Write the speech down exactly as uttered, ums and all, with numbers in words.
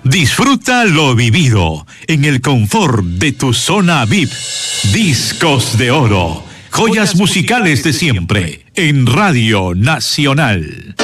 Disfruta lo vivido en el confort de tu zona V I P. Discos de Oro, joyas musicales de siempre en Radio Nacional.